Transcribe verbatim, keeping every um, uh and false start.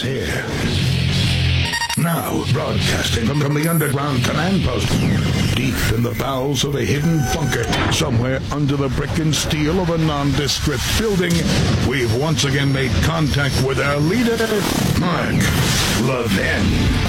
here. Now, broadcasting from, from the underground command post, deep in the bowels of a hidden bunker, somewhere under the brick and steel of a nondescript building, we've once again made contact with our leader, Mark Levin.